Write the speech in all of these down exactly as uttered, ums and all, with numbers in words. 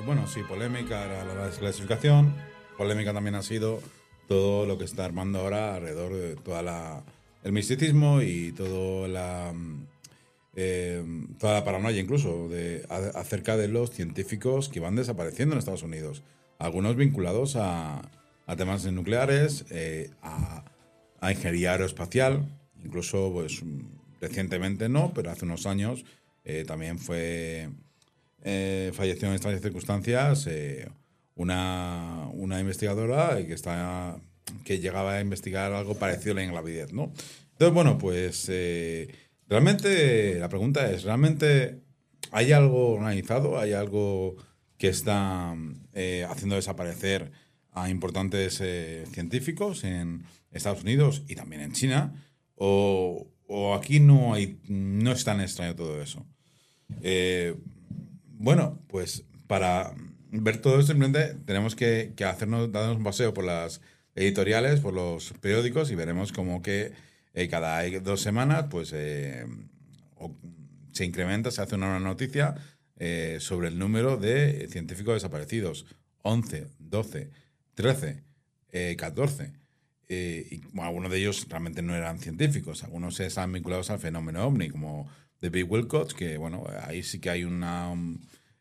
bueno, sí, polémica era la desclasificación. Polémica también ha sido todo lo que está armando ahora alrededor de toda la el misticismo y todo la eh, toda la paranoia incluso de a- acerca de los científicos que van desapareciendo en Estados Unidos. Algunos vinculados a, a temas nucleares, eh, a, a ingeniería aeroespacial, incluso pues recientemente no, pero hace unos años eh, también fue eh, falleció en estas circunstancias eh, una, una investigadora que está que llegaba a investigar algo parecido a la ingravidez, ¿no? Entonces, bueno, pues eh, realmente la pregunta es, ¿realmente hay algo organizado? ¿Hay algo que está eh, haciendo desaparecer a importantes eh, científicos en Estados Unidos y también en China? ¿O, o aquí no hay, no es tan extraño todo eso? Eh, bueno, pues para ver todo esto simplemente tenemos que, que hacernos, darnos un paseo por las editoriales, por los periódicos y veremos como que eh, cada dos semanas pues eh, o- se incrementa, se hace una nueva noticia eh, sobre el número de científicos desaparecidos. Once, doce, trece, eh, catorce. Eh, y bueno, algunos de ellos realmente no eran científicos, algunos están vinculados al fenómeno ovni, como David Wilcox, que bueno, ahí sí que hay una um,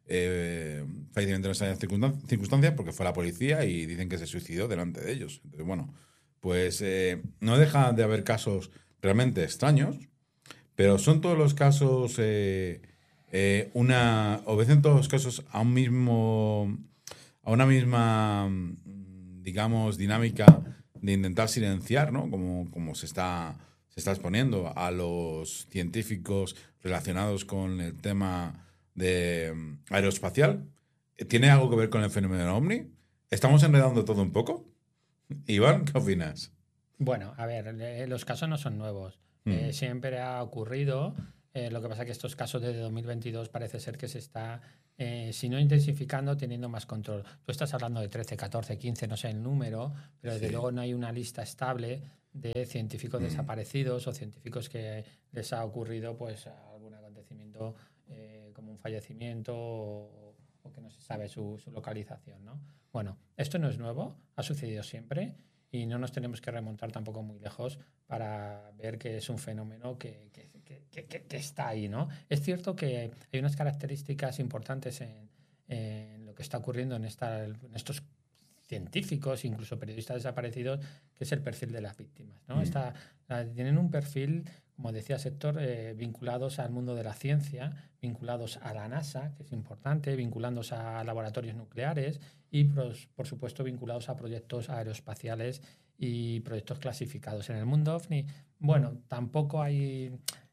eh, fallecimiento en esas circunstan- circunstancias porque fue la policía y dicen que se suicidó delante de ellos. Entonces, bueno, pues eh, no deja de haber casos realmente extraños, pero son todos los casos eh, eh, una obedecen todos los casos a un mismo a una misma mm, digamos dinámica de intentar silenciar, ¿no? Como, como se está se está exponiendo a los científicos relacionados con el tema de mm, aeroespacial. ¿Tiene algo que ver con el fenómeno OVNI? ¿Estamos enredando todo un poco? Iván, ¿qué opinas? Bueno, a ver, eh, los casos no son nuevos. Eh, Mm, siempre ha ocurrido. Eh, lo que pasa es que estos casos desde dos mil veintidós parece ser que se está, eh, si no intensificando, teniendo más control. Tú estás hablando de trece, catorce, quince, no sé el número, pero desde sí. luego no hay una lista estable de científicos Mm, desaparecidos o científicos que les ha ocurrido pues algún acontecimiento eh, como un fallecimiento o, o que no se sabe su, su localización, ¿no? Bueno, esto no es nuevo, ha sucedido siempre y no nos tenemos que remontar tampoco muy lejos para ver que es un fenómeno que, que, que, que, que está ahí, ¿no? Es cierto que hay unas características importantes en, en lo que está ocurriendo en, esta, en estos científicos, incluso periodistas desaparecidos, que es el perfil de las víctimas, ¿no? mm, Está, tienen un perfil, como decía Sector, eh, vinculados al mundo de la ciencia, vinculados a la NASA, que es importante, vinculados a laboratorios nucleares y, por, por supuesto, vinculados a proyectos aeroespaciales y proyectos clasificados. En el mundo OVNI, bueno, tampoco hay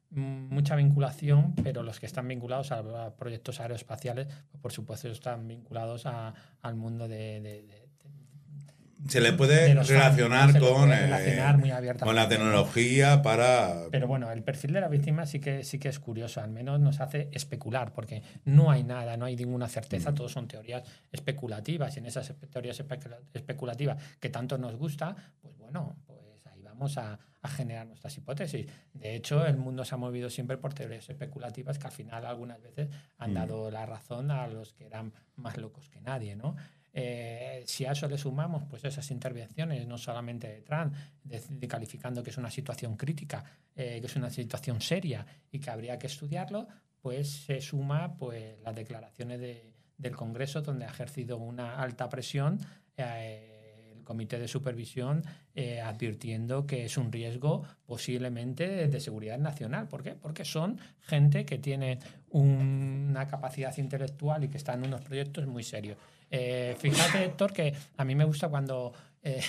mucha vinculación, pero los que están vinculados a, a proyectos aeroespaciales, pues, por supuesto, están vinculados a, al mundo de, de, de se le de puede los fans, ¿no? relacionar Se le con, puede relacionar eh, muy con la abiertamente, ¿no? tecnología para... Pero bueno, el perfil de la víctima sí que, sí que es curioso, al menos nos hace especular, porque no hay nada, no hay ninguna certeza, Mm, todos son teorías especulativas, y en esas teorías especula- especulativas que tanto nos gusta, pues bueno, pues ahí vamos a, a generar nuestras hipótesis. De hecho, el mundo se ha movido siempre por teorías especulativas que al final algunas veces han mm, dado la razón a los que eran más locos que nadie, ¿no? Eh, si a eso le sumamos pues esas intervenciones, no solamente de Trump, de, de calificando que es una situación crítica, eh, que es una situación seria y que habría que estudiarlo, pues se suma pues las declaraciones de, del Congreso, donde ha ejercido una alta presión eh, el Comité de Supervisión, eh, advirtiendo que es un riesgo posiblemente de, de seguridad nacional. ¿Por qué? Porque son gente que tiene un, una capacidad intelectual y que está en unos proyectos muy serios. Eh, fíjate, Héctor, que a mí me gusta cuando eh,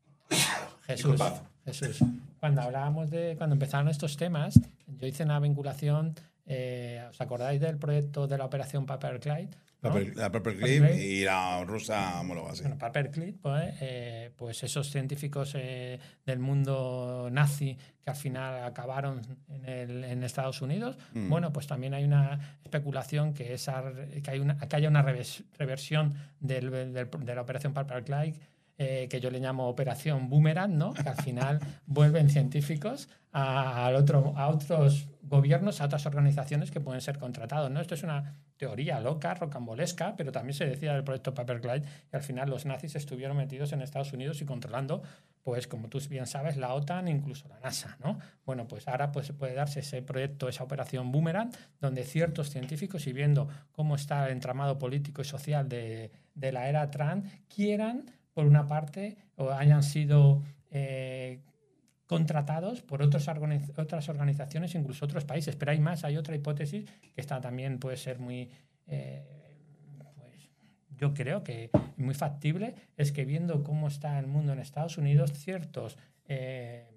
Jesús, Disculpad. Jesús, cuando hablábamos de, cuando empezaron estos temas, yo hice una vinculación, eh, ¿os acordáis del proyecto de la operación Paperclip? ¿No? Paper- la Paperclip Paperclip. y la rusa homóloga, sí. Bueno, Paperclip, pues, eh, pues esos científicos eh, del mundo nazi que al final acabaron en, el, en Estados Unidos, Mm, bueno, pues también hay una especulación que, esa, que, hay una, que haya una reves, reversión del, del, de la operación Paperclip eh, que yo le llamo operación boomerang, ¿no? Que al final vuelven científicos a, al otro, a otros gobiernos, a otras organizaciones que pueden ser contratados, ¿no? Esto es una teoría loca, rocambolesca, pero también se decía del proyecto Paperclip y al final los nazis estuvieron metidos en Estados Unidos y controlando, pues como tú bien sabes, la OTAN e incluso la NASA, ¿no? Bueno, pues ahora pues, puede darse ese proyecto, esa operación boomerang, donde ciertos científicos, y viendo cómo está el entramado político y social de, de la era Trump, quieran, por una parte, o hayan sido eh, contratados por otros organiz- otras organizaciones, incluso otros países. Pero hay más, hay otra hipótesis que está también puede ser muy, eh, pues, yo creo que muy factible, es que viendo cómo está el mundo en Estados Unidos, ciertos, eh,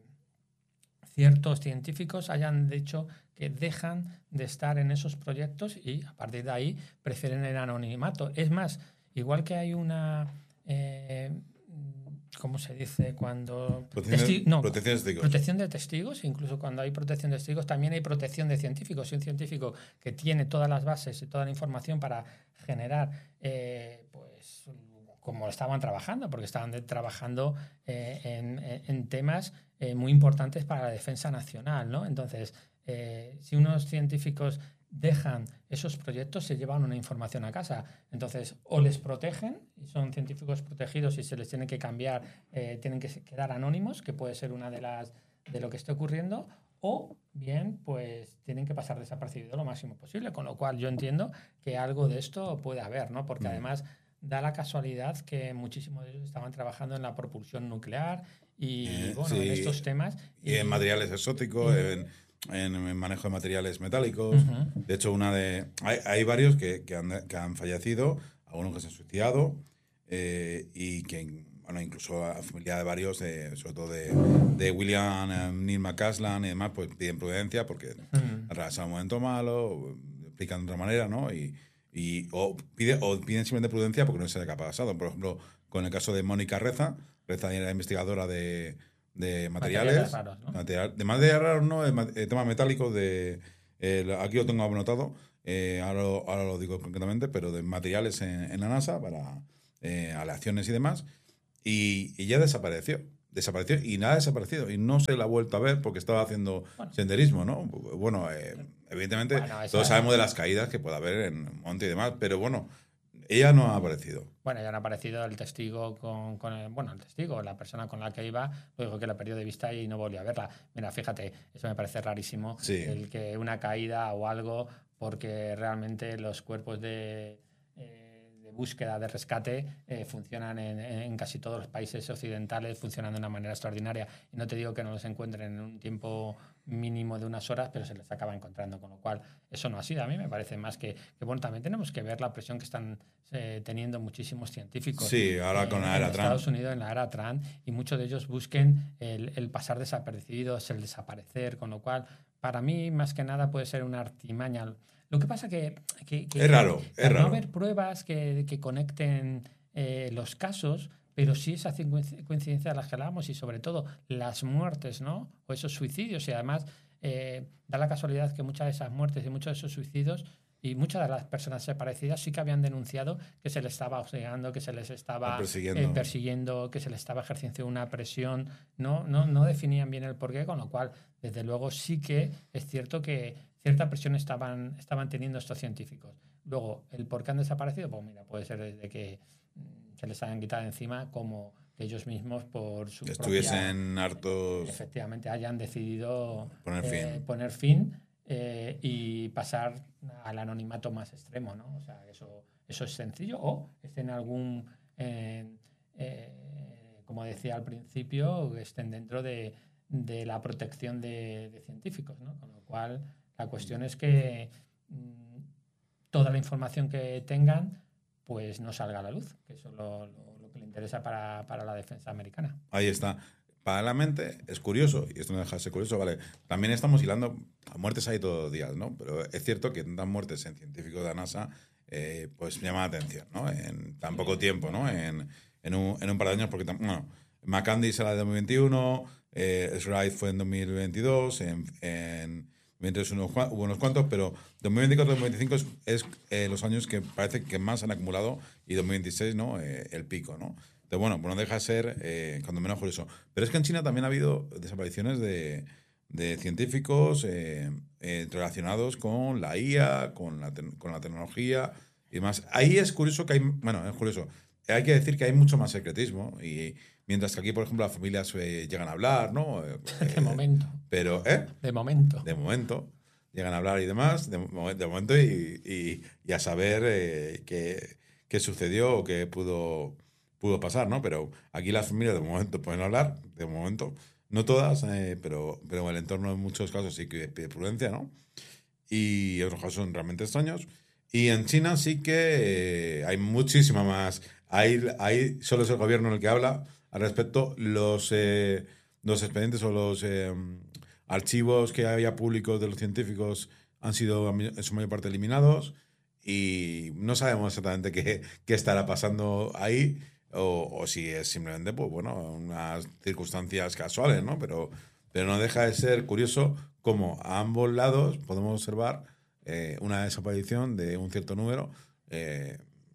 ciertos científicos hayan dicho que dejan de estar en esos proyectos y a partir de ahí prefieren el anonimato. Es más, igual que hay una... Eh, ¿Cómo se dice? Cuando... Protección, Testi- no, protección de testigos. Protección de testigos. Incluso cuando hay protección de testigos, también hay protección de científicos. Si un científico que tiene todas las bases y toda la información para generar, eh, pues, como estaban trabajando, porque estaban de, trabajando eh, en, en temas eh, muy importantes para la defensa nacional, ¿no? Entonces, eh, si unos científicos dejan esos proyectos, se llevan una información a casa. Entonces, o les protegen, y son científicos protegidos y se les tiene que cambiar, eh, tienen que quedar anónimos, que puede ser una de las de lo que esté ocurriendo, o bien, pues tienen que pasar desapercibido lo máximo posible, con lo cual yo entiendo que algo de esto puede haber, ¿no? Porque mm. además da la casualidad que muchísimos de ellos estaban trabajando en la propulsión nuclear y, eh, bueno, sí, en estos temas. Y, y en materiales exóticos, y, en... en el manejo de materiales metálicos. Uh-huh. De hecho, una de hay, hay varios que, que, han, que han fallecido, algunos que se han suicidado, eh, y que, bueno, incluso la familia de varios, eh, sobre todo de, de William eh, Neil McCasland y demás, pues piden prudencia porque uh-huh. atravesan un momento malo, explican de otra manera, ¿no? Y, y o, pide, o piden simplemente prudencia porque no se sabe qué ha pasado. Por ejemplo, con el caso de Mónica Reza, Reza era investigadora de de materiales, materiales raros, ¿no? material, de materiales raros, no, de temas metálicos, de, eh, aquí lo tengo anotado, eh, ahora, lo, ahora lo digo concretamente, pero de materiales en, en la NASA para eh, aleaciones y demás, y, y ya desapareció, desapareció y nada ha desaparecido, y no se la ha vuelto a ver porque estaba haciendo bueno. senderismo, ¿no? Bueno, eh, evidentemente bueno, todos sabemos de las caídas que puede haber en monte y demás, pero bueno, ella no ha aparecido. Bueno, ya no ha aparecido el testigo con, con el, bueno, el testigo, la persona con la que iba, luego que la perdió de vista y no volvió a verla. Mira, fíjate, eso me parece rarísimo, sí. El que una caída o algo, porque realmente los cuerpos de, eh, de búsqueda, de rescate, eh, funcionan en, en casi todos los países occidentales, funcionan de una manera extraordinaria. Y no te digo que no los encuentren en un tiempo mínimo de unas horas, pero se les acaba encontrando, con lo cual eso no ha sido. A mí me parece más que, que bueno, también tenemos que ver la presión que están eh, teniendo muchísimos científicos. Sí, ahora eh, con la era en Trump. Estados Unidos, en la era Trump, y muchos de ellos busquen el, el pasar desapercibidos, el desaparecer, con lo cual, para mí, más que nada, puede ser una artimaña. Lo que pasa que... que, que es raro, que, es raro. No haber pruebas que, que conecten eh, los casos, pero sí esa coincidencia de las que hablábamos y sobre todo las muertes, ¿no? O esos suicidios. Y además eh, da la casualidad que muchas de esas muertes y muchos de esos suicidios y muchas de las personas desaparecidas sí que habían denunciado que se les estaba hostigando, que se les estaba persiguiendo. Eh, persiguiendo, que se les estaba ejerciendo una presión. No, no, no definían bien el porqué, con lo cual, desde luego, sí que es cierto que cierta presión estaban, estaban teniendo estos científicos. Luego, el por qué han desaparecido, pues mira, puede ser desde que se les hayan quitado encima, como que ellos mismos por su que estuviesen propia, hartos, efectivamente hayan decidido poner eh, fin, poner fin eh, y pasar al anonimato más extremo, ¿no? O sea, eso, eso es sencillo, o estén en algún eh, eh, como decía al principio, estén dentro de, de la protección de, de científicos, ¿no? Con lo cual la cuestión es que mmm, toda la información que tengan pues no salga a la luz, que eso es lo, lo, lo que le interesa para, para la defensa americana. Ahí está. Paralelamente, es curioso, y esto no deja de ser curioso, vale, también estamos hilando, muertes hay todos los días, ¿no? Pero es cierto que tantas muertes en científicos de la NASA, eh, pues llama la atención, ¿no? En tan poco tiempo, ¿no? En, en, un, en un par de años, porque, bueno, McCandless era de dos mil wreight, eh, Wright fue en dos mil veintidós, en... en mientras unos, hubo unos cuantos, pero dos mil veinticuatro dos mil veinticinco es, es eh, los años que parece que más han acumulado y dos mil veintiséis, ¿no? Eh, el pico, ¿no? Entonces, bueno, pues no deja de ser, eh, cuando menos curioso. Pero es que en China también ha habido desapariciones de, de científicos eh, eh, relacionados con la I A, con la, te- con la tecnología y demás. Ahí es curioso que hay, bueno, es curioso. Hay que decir que hay mucho más secretismo y mientras que aquí, por ejemplo, las familias eh, llegan a hablar, ¿no? Eh, De momento. pero, ¿eh? De momento. De momento, llegan a hablar y demás, de, mo- de momento, y, y- y a saber eh, qué, qué sucedió o qué pudo, pudo pasar, ¿no? Pero aquí las familias de momento pueden hablar, de momento, no todas, eh, pero, pero en el entorno en muchos casos sí que pide prudencia, ¿no? Y otros casos son realmente extraños. Y en China sí que eh, hay muchísima más. Ahí, ahí solo es el gobierno el que habla al respecto. Los, eh, los expedientes o los eh, archivos que había públicos de los científicos han sido en su mayor parte eliminados y no sabemos exactamente qué, qué estará pasando ahí o, o si es simplemente, pues bueno, unas circunstancias casuales, ¿no? Pero, pero no deja de ser curioso cómo a ambos lados podemos observar eh, una desaparición de un cierto número eh,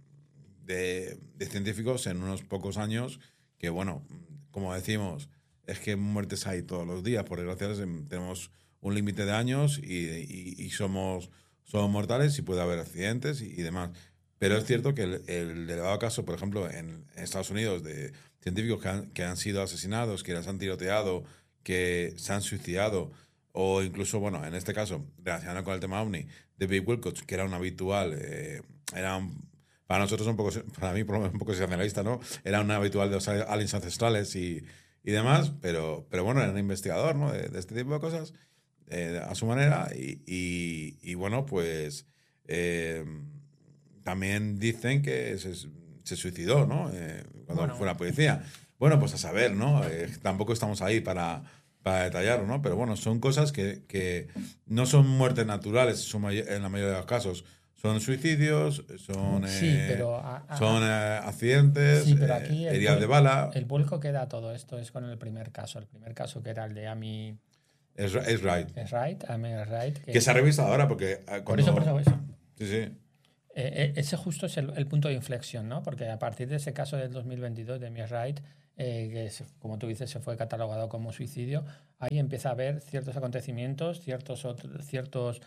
de, de científicos en unos pocos años que, bueno, como decimos, es que muertes hay todos los días, por desgracia tenemos un límite de años y, y- y somos, somos mortales y puede haber accidentes y, y demás. Pero es cierto que el, el elevado caso, por ejemplo, en Estados Unidos, de científicos que han, que han sido asesinados, que les han tiroteado, que se han suicidado, o incluso, bueno, en este caso, relacionado con el tema OVNI, de Bill Wilcox, que era un habitual, eh, era un- para nosotros un poco, para mí por lo menos un poco sensacionalista, ¿no? Era un habitual de los aliens ancestrales y, y demás, pero, pero bueno, era un investigador, ¿no? De, de este tipo de cosas, eh, a su manera, y, y- y bueno, pues eh, también dicen que se, se suicidó, ¿no? Eh, cuando Bueno, fue la policía. Bueno, pues a saber, ¿no? Eh, tampoco estamos ahí para, para detallarlo, ¿no? Pero bueno, son cosas que, que no son muertes naturales en su may- en la mayoría de los casos. Son suicidios, son, sí, eh, pero a- a- son a- eh, accidentes, sí, pero eh, aquí el, heridas de vuel- bala. el vuelco que da todo esto es con el primer caso. El primer caso que era el de Amy Es, es right. Wright, Amy Wright, Que que se ha revisado ahora porque eh, por eso, por cuando... eso, eso. Sí, sí. Eh, eh, ese justo es el, el punto de inflexión, ¿no? Porque a partir de ese caso del dos mil veintidós de Amy Wright, eh, que se- como tú dices se fue catalogado como suicidio, ahí empieza a haber ciertos acontecimientos, ciertos, otros, ciertos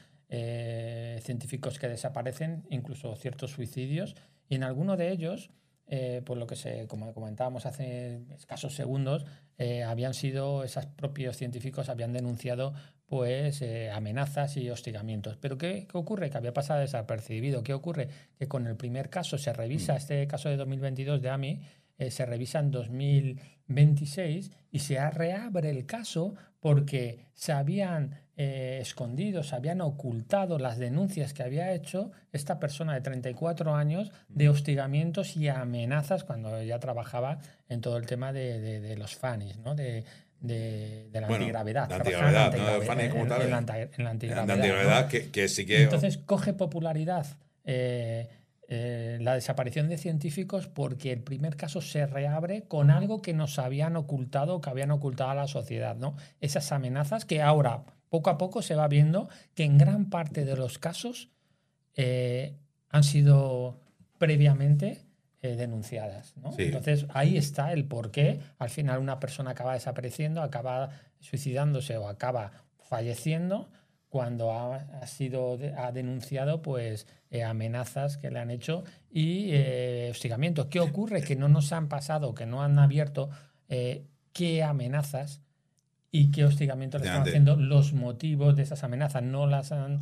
eh, científicos que desaparecen, incluso ciertos suicidios, y en alguno de ellos, eh, por lo que se, como comentábamos hace escasos segundos, eh, habían sido, esos propios científicos habían denunciado pues eh, amenazas y hostigamientos. Pero ¿qué, ¿qué ocurre? Que había pasado desapercibido. ¿Qué ocurre? Que con el primer caso se revisa, este caso de dos mil veintidós de Amy, eh, se revisa en dos mil veintiséis y se reabre el caso porque se habían eh, escondido, se habían ocultado las denuncias que había hecho esta persona de treinta y cuatro años de hostigamientos y amenazas cuando ella trabajaba en todo el tema de, de, de los FANIs, ¿no? De, de, de la Bueno, antigravedad. la trabajaba en antigravedad, la ¿no? antigravedad, Fanny como en, tal. en la, eh, anti- en la La antigravedad. antigravedad ¿no? que, que sí Y que... entonces coge popularidad eh, eh, la desaparición de científicos porque el primer caso se reabre con algo que nos habían ocultado, que habían ocultado a la sociedad, ¿no? Esas amenazas que ahora, poco a poco, se va viendo que en gran parte de los casos eh, han sido previamente eh, denunciadas, ¿no? Sí. Entonces ahí está el por qué al final una persona acaba desapareciendo, acaba suicidándose o acaba falleciendo cuando ha, ha sido de- ha denunciado pues eh, amenazas que le han hecho y eh, hostigamientos. ¿Qué ocurre? Que no nos han pasado, que no han abierto eh, qué amenazas y qué hostigamientos le están Efectivamente. haciendo, los motivos de esas amenazas, no las han,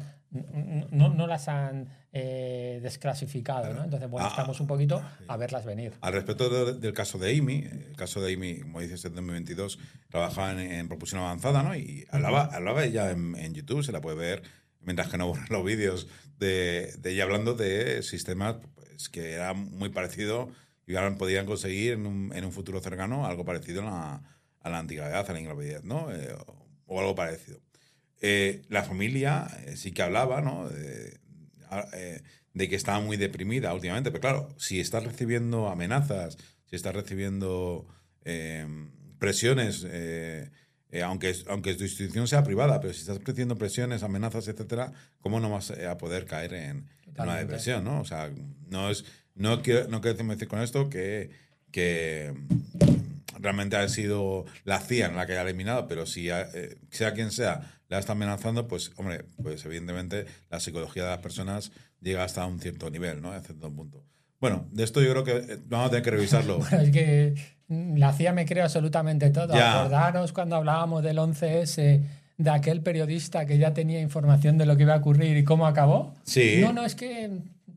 no, no las han eh, desclasificado, Claro. ¿no? Entonces, bueno, Ah, estamos un poquito sí. a verlas venir. Al respecto de- del caso de Amy, el caso de Amy, como dices, en dos mil veintidós, trabajaba en, en propulsión avanzada, ¿no? Y hablaba, hablaba ella en, en YouTube, se la puede ver, mientras que no borran los vídeos de, de ella hablando de sistemas pues, que eran muy parecidos y ahora podían conseguir en un, en un futuro cercano algo parecido a la, a la antigravedad, a la ingravidez, ¿no? Eh, o, o algo parecido. Eh, la familia eh, sí que hablaba, ¿no? De, a- eh, de que estaba muy deprimida últimamente, pero claro, si estás recibiendo amenazas, si estás recibiendo eh, presiones, eh, eh, aunque, aunque tu institución sea privada, pero si estás recibiendo presiones, amenazas, etcétera, ¿cómo no vas a poder caer en, en una Totalmente. depresión, ¿no? O sea, no es, no quiero, no quiero decir con esto que, que realmente ha sido la C I A en la que ha eliminado, pero si eh, sea quien sea la está amenazando, pues hombre, pues evidentemente la psicología de las personas llega hasta un cierto nivel, ¿no? A cierto punto. Bueno, de esto yo creo que vamos a tener que revisarlo. Bueno, es que la C I A me cree absolutamente todo. Ya. Acordaros cuando hablábamos del once ese, de aquel periodista que ya tenía información de lo que iba a ocurrir y cómo acabó. Sí. No, no, es que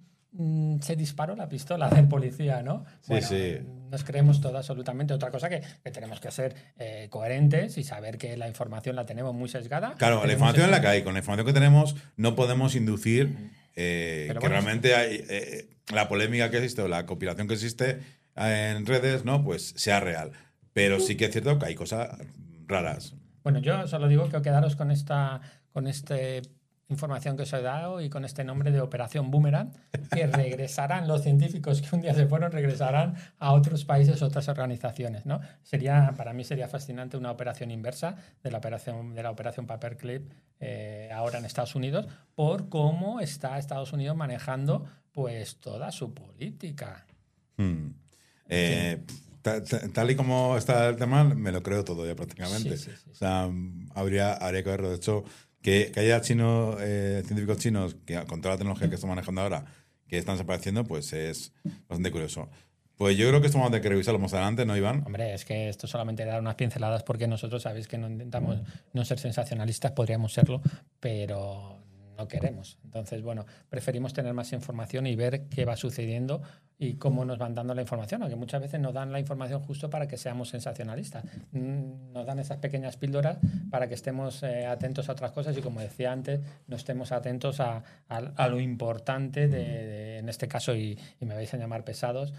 mm, se disparó la pistola del policía, ¿no? Sí, Bueno, sí. Nos creemos todo absolutamente. Otra cosa que, que tenemos que ser eh, coherentes y saber que la información la tenemos muy sesgada. Claro, la Tenemos información es ese- la que hay. Con la información que tenemos no podemos inducir eh, Pero que bueno, realmente hay, eh, la polémica que existe o la compilación que existe en redes, ¿no? Pues sea real. Pero sí que es cierto que hay cosas raras. Bueno, yo solo digo que quedaros con esta con este información que os he dado y con este nombre de Operación Boomerang, que regresarán los científicos que un día se fueron, regresarán a otros países, otras organizaciones, ¿no? Sería, para mí sería fascinante una operación inversa de la operación, de la operación Paperclip eh, ahora en Estados Unidos, por cómo está Estados Unidos manejando pues toda su política. Hmm. Eh, ta- ta- tal y como está el tema, me lo creo todo ya prácticamente. Sí, sí, sí, sí. O sea, habría, habría que verlo. De hecho, que, que haya chinos, eh, científicos chinos, que con toda la tecnología que están manejando ahora, que están desapareciendo, pues es bastante curioso. Pues yo creo que esto vamos a tener que revisarlo más adelante, ¿no, Iván? Hombre, es que esto solamente da unas pinceladas porque nosotros sabéis que no intentamos no ser sensacionalistas, podríamos serlo, pero no queremos. Entonces, bueno, preferimos tener más información y ver qué va sucediendo y cómo nos van dando la información, aunque muchas veces nos dan la información justo para que seamos sensacionalistas. Mm, Nos dan esas pequeñas píldoras para que estemos eh, atentos a otras cosas y, como decía antes, no estemos atentos a, a, a lo importante, de, de, en este caso, y, y me vais a llamar pesados,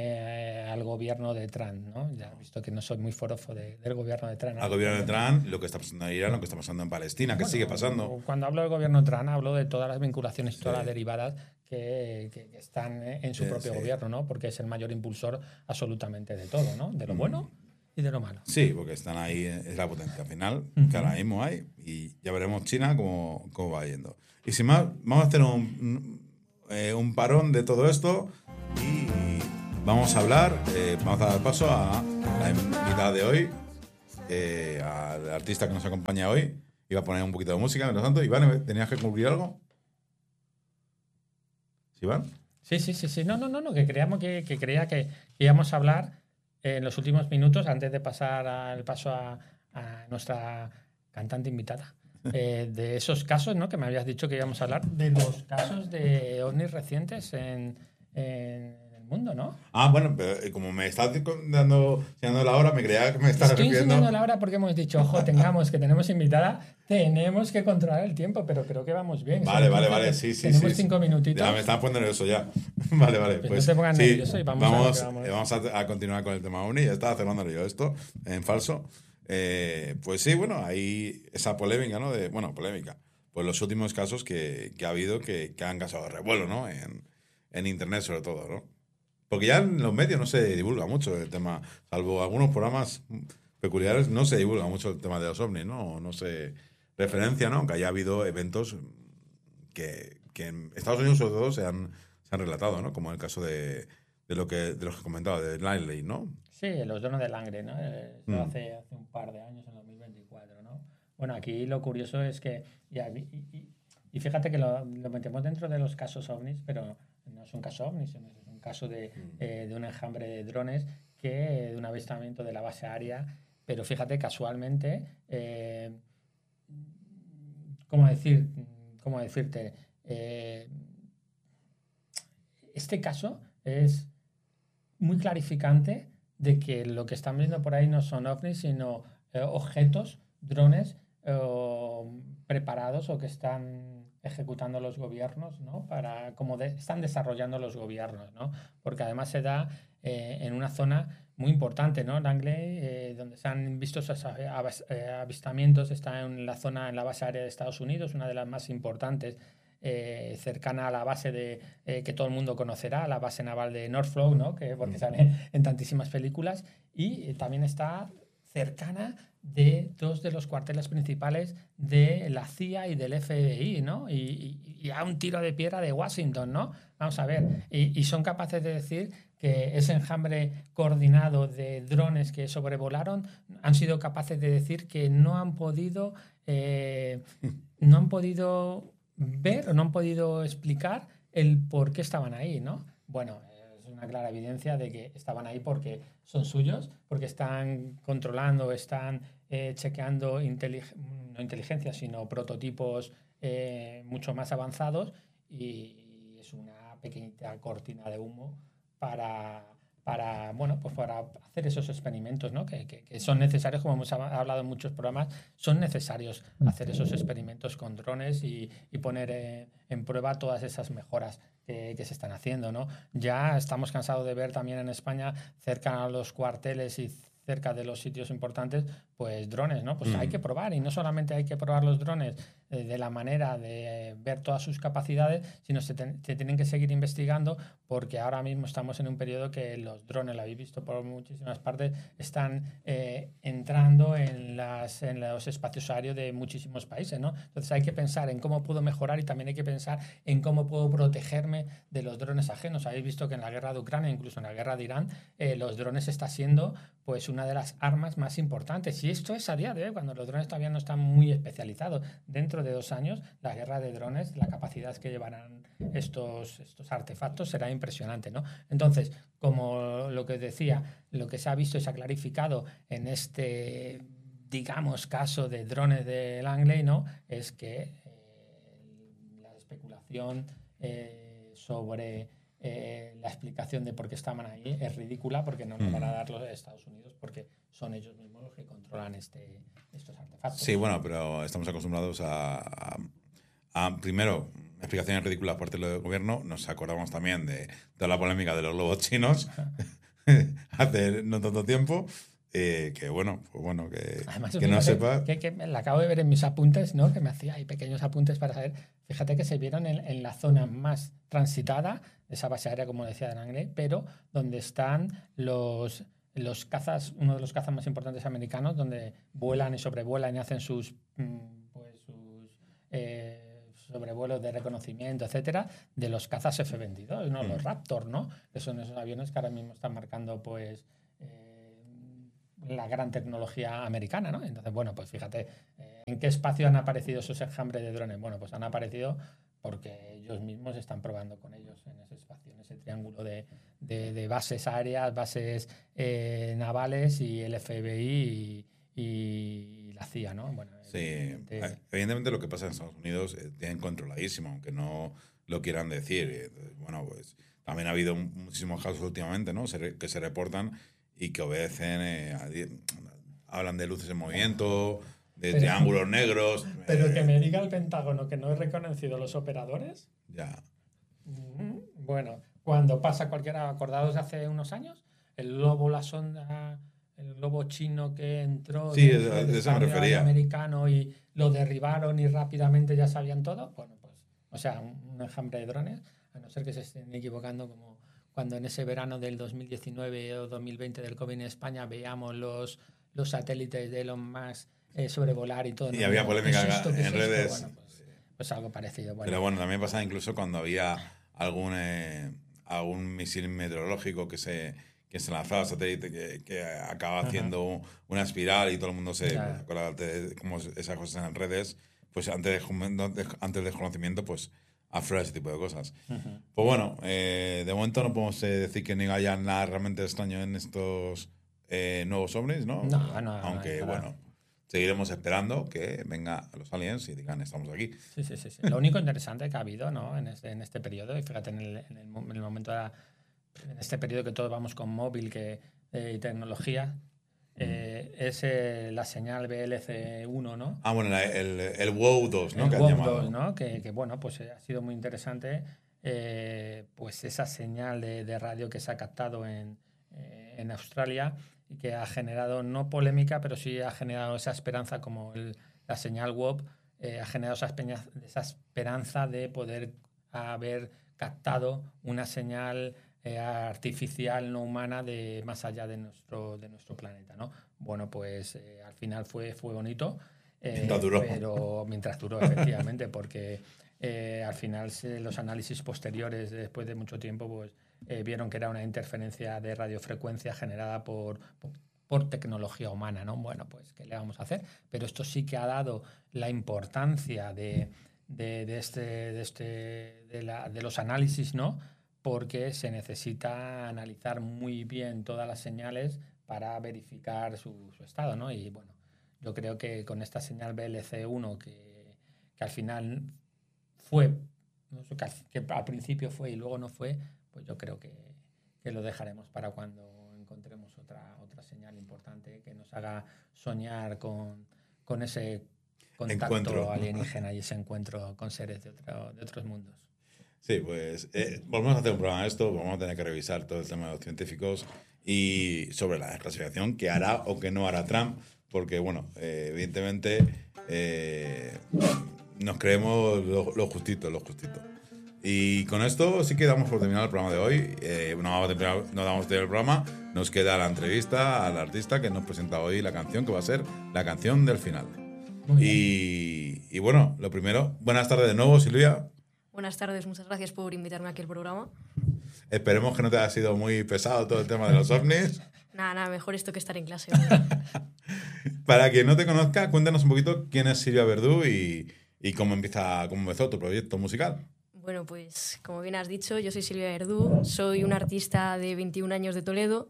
Eh, al gobierno de Trump, ¿no? Ya he visto que no soy muy forofo de, del gobierno de Trump. Al gobierno de Trump, lo que está pasando en Irán, lo que está pasando en Palestina, que Bueno, sigue pasando. Cuando hablo del gobierno de Trump, hablo de todas las vinculaciones y todas Sí. las derivadas que, que- que están en su Sí, propio sí. gobierno, ¿no? Porque es el mayor impulsor absolutamente de todo, ¿no? De lo bueno y de lo malo. Sí, porque están ahí, es la potencia final que ahora mismo hay, y ya veremos China cómo, cómo va yendo. Y sin más, vamos a hacer un, un, eh, un parón de todo esto y vamos a hablar, eh, vamos a dar paso a la invitada de hoy, eh, al artista que nos acompaña hoy. Iba a poner un poquito de música, mientras tanto. Iván, ¿tenías que concluir algo? ¿Sí, Iván? Sí, sí, sí, sí. No, no, no, no, que creíamos que, que creía que, que íbamos a hablar en los últimos minutos, antes de pasar al paso a, a nuestra cantante invitada. Eh, de esos casos, ¿no? Que me habías dicho que íbamos a hablar de los casos de ovnis recientes en, en el mundo, ¿no? Ah, bueno, pero eh, como me estás dando, enseñando la hora, me creía que me estás Estoy refiriendo. enseñando la hora porque hemos dicho, ojo, tengamos que tenemos invitada, tenemos que controlar el tiempo, pero creo que vamos bien. Vale, Son vale, quince, vale, sí, sí. Tenemos sí, cinco sí. minutitos. Ya me estaba poniendo nervioso ya. Vale, vale. Pues Pues, no te pongas sí, nervioso y vamos a vamos, lo que vamos. eh, vamos a, a continuar con el tema OVNI. Ya estaba cerrando yo esto en falso. Eh, pues sí, bueno, hay esa polémica, ¿no? De, bueno, polémica. Pues los últimos casos que, que ha habido que, que han causado revuelo, ¿no? En, en Internet sobre todo, ¿no? Porque ya en los medios no se divulga mucho el tema, salvo algunos programas peculiares, no se divulga mucho el tema de los ovnis, ¿no? No se referencia, ¿no? Que haya habido eventos que, que en Estados Unidos sobre todo se han, se han relatado, ¿no? Como el caso de, de lo que de los que comentaba, de Langley, ¿no? Sí, los donos de Langre, ¿no? Eh, Eso Mm. hace, hace un par de años, en dos mil veinticuatro, ¿no? Bueno, aquí lo curioso es que, y, y- y- y fíjate que lo, lo metemos dentro de los casos ovnis, pero no es un caso ovni, sino es un caso de, eh, de un enjambre de drones, que de un avistamiento de la base aérea, pero fíjate, casualmente, eh, ¿cómo decir, cómo decirte? Eh, este caso es muy clarificante de que lo que están viendo por ahí no son ovnis, sino eh, objetos, drones eh, preparados o que están ejecutando los gobiernos, ¿no? Para, como de, están desarrollando los gobiernos, ¿no? Porque además se da eh, en una zona muy importante, ¿no? Langley, eh, donde se han visto esos avistamientos, está en la zona, en la base aérea de Estados Unidos, una de las más importantes, Eh, cercana a la base de eh, que todo el mundo conocerá, la base naval de Norfolk, ¿no? Que porque sale en tantísimas películas, y eh, también está cercana de dos de los cuarteles principales de la C I A y del F B I, ¿no? Y, y, y a un tiro de piedra de Washington, ¿no? Vamos a ver. Y, y son capaces de decir que ese enjambre coordinado de drones que sobrevolaron han sido capaces de decir que no han podido, eh, no han podido ver o no han podido explicar el por qué estaban ahí, ¿no? Bueno, es una clara evidencia de que estaban ahí porque son suyos, porque están controlando, están eh, chequeando intelig- no inteligencia, sino prototipos eh, mucho más avanzados, y es una pequeñita cortina de humo para, para, bueno, pues para hacer esos experimentos, ¿no? que, que, que son necesarios, como hemos hablado en muchos programas, son necesarios hacer esos experimentos con drones y, y poner eh, en prueba todas esas mejoras que, que se están haciendo, ¿no? Ya estamos cansados de ver también en España, cerca a los cuarteles y cerca de los sitios importantes, pues drones, ¿no? Pues mm. hay que probar, y no solamente hay que probar los drones eh, de la manera de eh, ver todas sus capacidades, sino se, ten, se tienen que seguir investigando, porque ahora mismo estamos en un periodo que los drones, lo habéis visto por muchísimas partes, están eh, entrando en, las, en los espacios aéreos de muchísimos países, ¿no? Entonces hay que pensar en cómo puedo mejorar, y también hay que pensar en cómo puedo protegerme de los drones ajenos. Habéis visto que en la guerra de Ucrania, incluso en la guerra de Irán, eh, los drones está siendo pues una de las armas más importantes. Y esto es a día de hoy, cuando los drones todavía no están muy especializados. Dentro de dos años, la guerra de drones, la capacidad que llevarán estos, estos artefactos será impresionante, ¿no? Entonces, como lo que decía, lo que se ha visto y se ha clarificado en este, digamos, caso de drones de Langley, ¿no? Es que eh, la especulación eh, sobre Eh, la explicación de por qué estaban ahí es ridícula, porque no nos van a dar los Estados Unidos, porque son ellos mismos los que controlan este, estos artefactos. Sí, bueno, pero estamos acostumbrados a, a, a primero, explicaciones ridículas por parte del gobierno. Nos acordamos también de toda la polémica de los globos chinos hace no tanto tiempo. Eh, que bueno, pues bueno, que, Además, que no sepa. Que, que la acabo de ver en mis apuntes, ¿no? Que me hacía ahí pequeños apuntes para saber. Fíjate que se vieron en, en la zona más transitada, esa base aérea, como decía de Langley, pero donde están los, los cazas, uno de los cazas más importantes americanos, donde vuelan y sobrevuelan y hacen sus, pues, sus eh, sobrevuelos de reconocimiento, etcétera, de los cazas F veintidós, ¿no? Mm. Los Raptor, ¿no? Que son esos aviones que ahora mismo están marcando, pues, la gran tecnología americana, ¿no? Entonces, bueno, pues fíjate, eh, ¿en qué espacio han aparecido esos enjambres de drones? Bueno, pues han aparecido porque ellos mismos están probando con ellos en ese espacio, en ese triángulo de, de, de bases aéreas, bases eh, navales y el F B I y, y la C I A, ¿no? Bueno, sí, evidentemente, evidentemente lo que pasa en Estados Unidos eh, tienen controladísimo, aunque no lo quieran decir. Entonces, bueno, pues también ha habido muchísimos casos últimamente, ¿no? Se, que se reportan y que obedecen, eh, a, hablan de luces en movimiento, de pero, triángulos negros. Pero eh, que me diga el Pentágono que no he reconocido los operadores. Ya. Bueno, cuando pasa cualquiera, acordados de hace unos años, el globo, la sonda, el globo chino que entró, sí, de, de eso me refería, americano, y lo derribaron y rápidamente ya sabían todo. Bueno, pues, o sea, un, un enjambre de drones, a no ser que se estén equivocando, como cuando en ese verano del dos mil diecinueve o dos mil veinte del COVID en España veíamos los, los satélites de Elon Musk eh, sobrevolar y todo. Y ¿no? había polémica ¿Es esto? en es redes. Bueno, pues, pues algo parecido. Bueno. Pero bueno, también pasaba incluso cuando había algún, eh, algún misil meteorológico que se, que se lanzaba satélite, que, que acaba haciendo una espiral y todo el mundo se acuerda de cómo esas cosas en redes. Pues antes, de, antes del conocimiento, pues aflora ese tipo de cosas. Uh-huh. Pues bueno, eh, de momento no podemos eh, decir que ni haya nada realmente extraño en estos eh, nuevos ovnis, ¿no? No, no. Aunque, no, no, bueno, seguiremos esperando que vengan los aliens y digan, estamos aquí. Sí, sí, sí. sí. Lo único interesante que ha habido, ¿no? en, este, en este periodo, y fíjate, en el, en el, en el momento de la, en este periodo que todos vamos con móvil que, eh, y tecnología, Eh, es eh, la señal B L C uno, ¿no? Ah, bueno, la, el, el WOW dos, ¿no? El que WOW dos, ¿no? Que, que, bueno, pues ha sido muy interesante, eh, pues esa señal de, de radio que se ha captado en, eh, en Australia, y que ha generado, no polémica, pero sí ha generado esa esperanza, como el, la señal WOW, eh, ha generado esa, esa esperanza de poder haber captado una señal eh, artificial, no humana, de más allá de nuestro, de nuestro planeta, ¿no? Bueno, pues eh, al final fue, fue bonito. Eh, mientras duró. Pero mientras duró, efectivamente, porque eh, al final se, los análisis posteriores, después de mucho tiempo, pues eh, vieron que era una interferencia de radiofrecuencia generada por, por, por tecnología humana, ¿no? Bueno, pues, ¿qué le vamos a hacer? Pero esto sí que ha dado la importancia de, de, de, este, de, este, de, la, de los análisis, ¿no? Porque se necesita analizar muy bien todas las señales para verificar su, su estado, ¿no? Y bueno, yo creo que con esta señal B L C uno, que, que al final fue, no sé, que, al, que al principio fue y luego no fue, pues yo creo que, que lo dejaremos para cuando encontremos otra, otra señal importante que nos haga soñar con, con ese contacto encuentro alienígena y ese encuentro con seres de, otro, de otros mundos. Sí, pues eh, volvemos a hacer un programa de esto, vamos a tener que revisar todo el tema de los científicos y sobre la desclasificación que hará o que no hará Trump, porque, bueno, eh, evidentemente eh, nos creemos lo, lo justito, lo justito. Y con esto sí que damos por terminado el programa de hoy. Eh, no, vamos a terminar, no damos el programa, nos queda la entrevista al artista que nos presenta hoy la canción, que va a ser la canción del final. Y, y bueno, lo primero, buenas tardes de nuevo, Silvia. Buenas tardes, muchas gracias por invitarme aquí al programa. Esperemos que no te haya sido muy pesado todo el tema de los ovnis. Nada, nada, mejor esto que estar en clase. Para quien no te conozca, cuéntanos un poquito quién es Silvia Verdú y, y cómo, empieza, cómo empezó tu proyecto musical. Bueno, pues como bien has dicho, yo soy Silvia Verdú, soy una artista de veintiún años de Toledo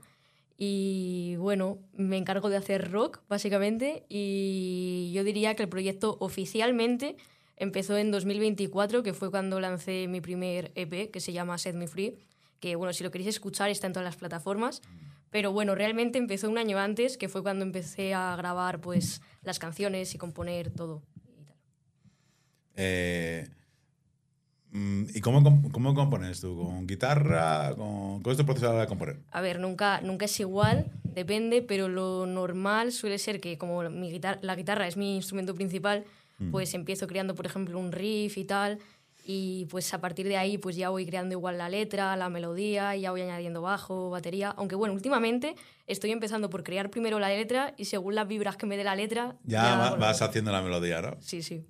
y bueno, me encargo de hacer rock, básicamente, y yo diría que el proyecto oficialmente empezó en dos mil veinticuatro, que fue cuando lancé mi primer E P, que se llama Set Me Free, que bueno, si lo queréis escuchar está en todas las plataformas, pero bueno, realmente empezó un año antes, que fue cuando empecé a grabar pues las canciones y componer todo. Eh, ¿Y cómo, cómo compones tú? ¿Con guitarra? ¿Con, ¿Cómo es tu proceso de componer? A ver, nunca, nunca es igual, depende, pero lo normal suele ser que como mi guitarra, la guitarra es mi instrumento principal, pues empiezo creando, por ejemplo, un riff y tal, y pues a partir de ahí pues ya voy creando igual la letra, la melodía, y ya voy añadiendo bajo, batería, aunque bueno, últimamente estoy empezando por crear primero la letra y según las vibras que me dé la letra... Ya, ya va, vas haciendo la melodía, ¿no? Sí, sí.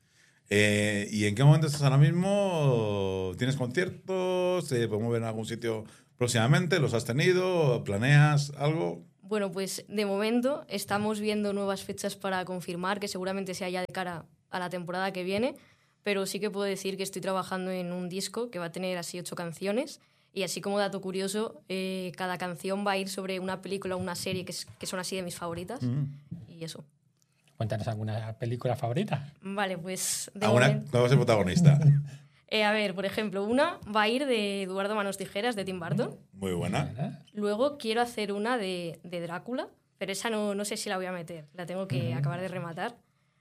Eh, ¿Y en qué momento estás ahora mismo? ¿Tienes conciertos? ¿Te podemos ver en algún sitio próximamente? ¿Los has tenido? ¿Planeas algo? Bueno, pues de momento estamos viendo nuevas fechas para confirmar, que seguramente sea ya de cara a la temporada que viene, pero sí que puedo decir que estoy trabajando en un disco que va a tener así ocho canciones y así como dato curioso, eh, cada canción va a ir sobre una película o una serie que, es, que son así de mis favoritas mm. y eso. Cuéntanos alguna película favorita. Vale, pues... De ¿Alguna? Momento... ¿Cuál va a ser protagonista? Eh, a ver, por ejemplo, una va a ir de Eduardo Manos Tijeras, de Tim Burton. Muy buena. Luego quiero hacer una de, de Drácula, pero esa no, no sé si la voy a meter, la tengo que uh-huh. acabar de rematar.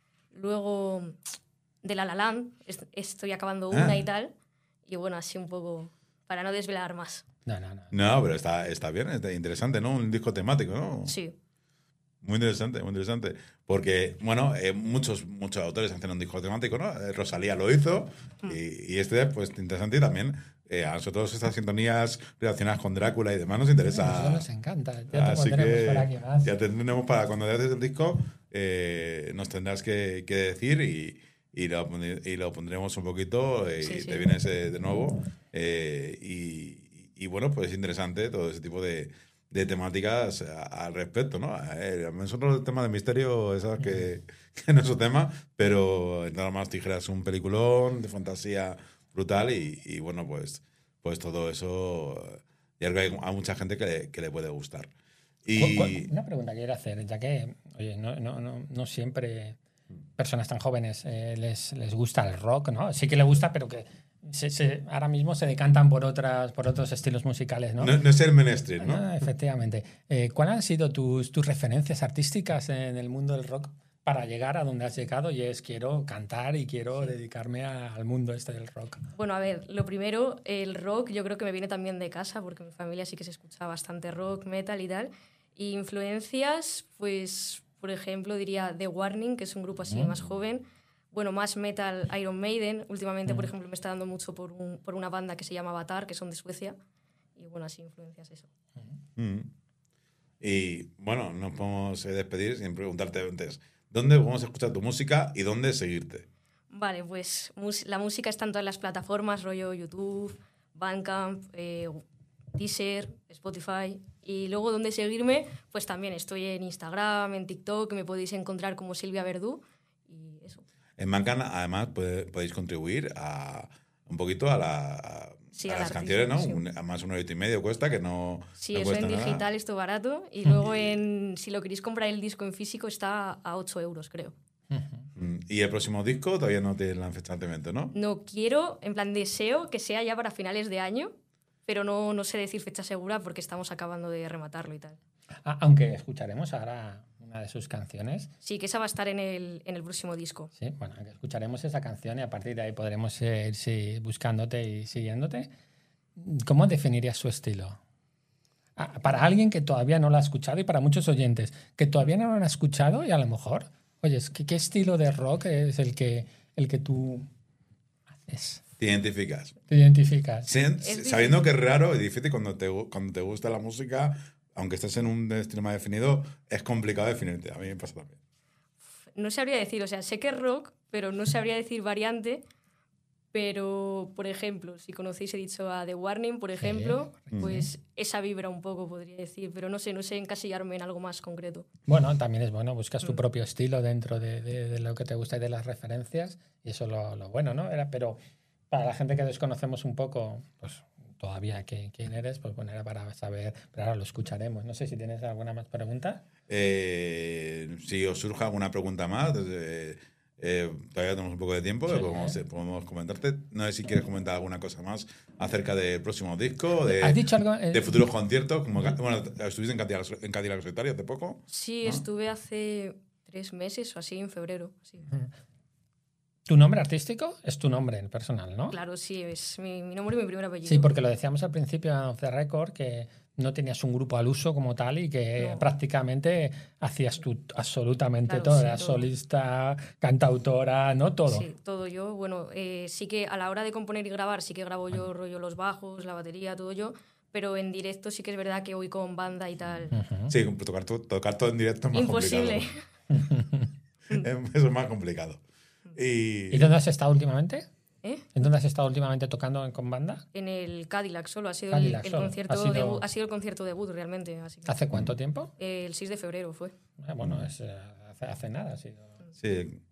Luego de La La Land, est- estoy acabando una ah. y tal, y bueno, así un poco, para no desvelar más. No, no, no. No, pero está, está bien, está interesante, ¿no? Un disco temático, ¿no? Sí. Muy interesante, muy interesante. Porque, bueno, eh, muchos, muchos autores hacen un disco temático, ¿no? Eh, Rosalía lo hizo mm. y, y este, pues, interesante y también eh, a nosotros estas sintonías relacionadas con Drácula y demás nos interesa. A nosotros nos encanta. Ya te pondremos para aquí más. Ya tendremos para cuando haces el disco, eh, nos tendrás que, que decir y, y, lo, y lo pondremos un poquito eh, sí, y sí. te vienes eh, de nuevo. Eh, y, y, bueno, pues es interesante todo ese tipo de... de temáticas al respecto, ¿no? A nosotros el tema de misterio es algo que, que no es su tema, pero nada más Tijeras es un peliculón de fantasía brutal y, y bueno, pues, pues todo eso y algo hay a mucha gente que le, que le puede gustar. Y... Una pregunta que quiero hacer, ya que oye, no, no, no, no siempre personas tan jóvenes eh, les, les gusta el rock, ¿no? Sí que les gusta, pero que Se, se, ahora mismo se decantan por otras por otros estilos musicales, ¿no? No, no es el mainstream, ¿no? Ah, efectivamente. Eh, ¿Cuáles han sido tus, tus referencias artísticas en el mundo del rock para llegar a donde has llegado? Y es, quiero cantar y quiero dedicarme a, al mundo este del rock. Bueno, a ver, lo primero, el rock yo creo que me viene también de casa, porque mi familia sí que se escucha bastante rock, metal y tal. Y influencias, pues, por ejemplo, diría The Warning, que es un grupo así mm. más joven. Bueno, más metal, Iron Maiden. Últimamente, mm. por ejemplo, me está dando mucho por, un, por una banda que se llama Avatar, que son de Suecia. y bueno, así influencias eso. Mm. Y bueno, nos podemos eh, despedir sin preguntarte antes, ¿dónde podemos escuchar tu música y dónde seguirte? Vale, pues mus- la música está en todas las plataformas, rollo YouTube, Bandcamp, eh, Deezer, Spotify. Y luego donde seguirme, pues también estoy en Instagram, en TikTok, me podéis encontrar como Silvia Verdú y eso. En Bandcamp, además, puede- podéis contribuir a un poquito a, la, a, Sí, a al las artista, canciones, ¿no? sí. Un, además, un eurito y medio cuesta, que no, Sí, no eso cuesta en nada. digital esto barato. Y luego en, si lo queréis comprar el disco en físico está a ocho euros, creo. Mm. Y el próximo disco todavía no tiene la fecha de lanzamiento, ¿no? No quiero, en plan deseo que sea ya para finales de año, pero no, no sé decir fecha segura porque estamos acabando de rematarlo y tal. Ah, aunque escucharemos ahora una de sus canciones. Sí, que esa va a estar en el, en el próximo disco. Sí, bueno, que escucharemos esa canción y a partir de ahí podremos eh, ir sí, buscándote y siguiéndote. ¿Cómo definirías su estilo? Ah, para alguien que todavía no lo ha escuchado y para muchos oyentes que todavía no lo han escuchado y a lo mejor, oye, ¿qué, qué estilo de rock es el que, el que tú haces? Te identificas. ¿Te identificas? Sin- Es sabiendo que es raro y difícil cuando te, gu- cuando te gusta la música, aunque estés en un estilo más definido, es complicado definirte. A mí me pasa también. No sabría decir, o sea, sé que es rock, pero no sabría decir variante. Pero, por ejemplo, si conocéis, he dicho a The Warning, por ejemplo, pues esa vibra un poco, podría decir. Pero no sé, no sé encasillarme en algo más concreto. Bueno, también es bueno, buscas tu propio estilo dentro de, de- de lo que te gusta y de las referencias, y eso es lo, lo bueno, ¿no? Era, pero para la gente que desconocemos un poco, pues todavía que- quién eres, pues bueno, era para saber, pero ahora lo escucharemos. No sé si tienes alguna más pregunta. Eh, si os surge alguna pregunta más, desde, eh, todavía tenemos un poco de tiempo, Sí, podemos, eh. podemos comentarte. No sé si quieres comentar alguna cosa más acerca del próximo disco, de, ¿Has dicho algo? Eh, de futuros conciertos. Como, bueno, estuviste en Cadillac, en Cadillac Solitario hace poco. Sí, ¿no? estuve hace tres meses o así, en febrero. Sí. ¿Tu nombre artístico es tu nombre en personal, no? Claro, sí, es mi, mi nombre y mi primer apellido. Sí, porque lo decíamos al principio en Off the Record, que no tenías un grupo al uso como tal y que No. prácticamente hacías tú absolutamente Claro, todo. sí, Eras todo. solista, cantautora, ¿no? Todo. Sí, todo yo. Bueno, eh, sí que a la hora de componer y grabar sí que grabo yo rollo los bajos, la batería, todo yo, pero en directo sí que es verdad que voy con banda y tal. Ujú. Sí, tocar, to- tocar todo en directo es más Imposible. complicado. Eso es más complicado. Y, ¿Y dónde has estado últimamente? ¿Eh? ¿En dónde has estado últimamente tocando con banda? En el Cadillac solo, ha sido Cadillac el, el solo. concierto Ha sido- debut, ha sido el concierto debut realmente. Así que, ¿Hace cuánto tiempo? eh, el seis de febrero fue. Eh, bueno, es, eh, hace, hace nada. Ha sido. sí,